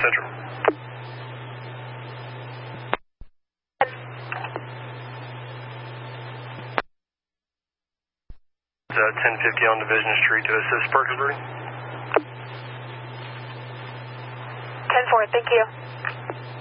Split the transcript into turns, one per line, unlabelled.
Central. 1050 on Division Street to assist Perkinsbury.
10-4, thank you.